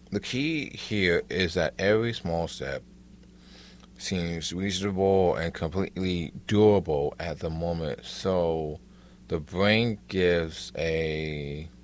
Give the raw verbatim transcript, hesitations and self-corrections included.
the key here is that every small step seems reasonable and completely doable at the moment. So the brain gives a